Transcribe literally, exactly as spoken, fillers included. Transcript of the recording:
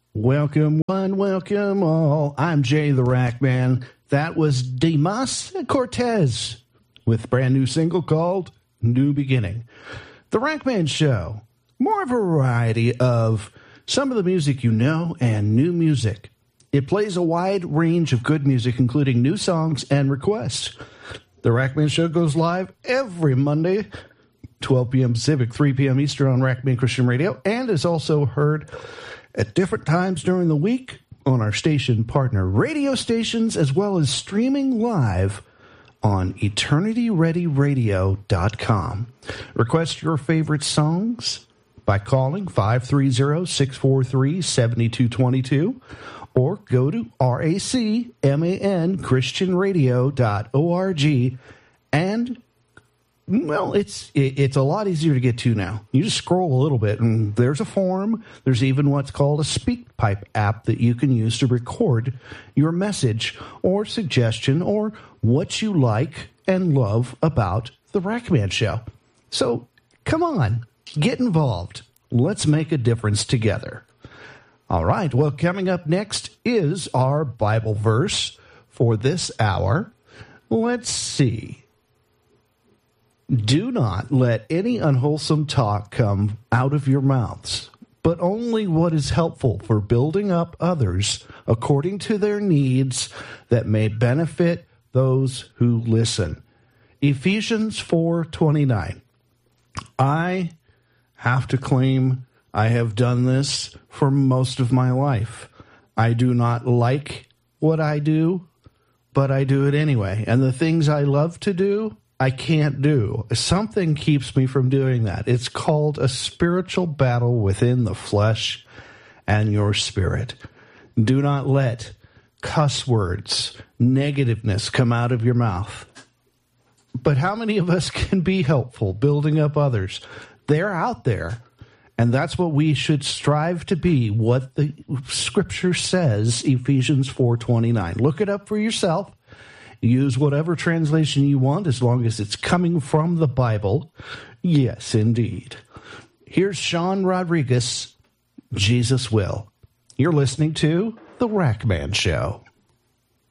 Welcome one, welcome all. I'm Jay the Rackman. That was Dimas Cortez with a brand new single called New Beginning. The Rackman Show, more variety of some of the music you know and new music. It plays a wide range of good music, including new songs and requests. The Rackman Show goes live every Monday, twelve p.m. Pacific, three p.m. Eastern on Rackman Christian Radio, and is also heard at different times during the week on our station partner radio stations, as well as streaming live on eternity ready radio dot com. Request your favorite songs by calling five three zero, six four three, seven two two two or go to racman christian radio dot org and well, it's it's a lot easier to get to now. You just scroll a little bit, and there's a form. There's even what's called a SpeakPipe app that you can use to record your message or suggestion or what you like and love about the Rackman Show. So, come on, get involved. Let's make a difference together. All right, well, coming up next is our Bible verse for this hour. Let's see. Do not let any unwholesome talk come out of your mouths, but only what is helpful for building up others according to their needs, that may benefit those who listen. Ephesians four twenty-nine. I have to claim I have done this for most of my life. I do not like what I do, but I do it anyway. And the things I love to do, I can't do. Something keeps me from doing that. It's called a spiritual battle within the flesh and your spirit. Do not let cuss words, negativeness come out of your mouth. But how many of us can be helpful, building up others? They're out there. And that's what we should strive to be, what the scripture says, Ephesians four twenty-nine. Look it up for yourself. Use whatever translation you want, as long as it's coming from the Bible. Yes, indeed. Here's Sean Rodriguez, Jesus Will. You're listening to The Rackman Show.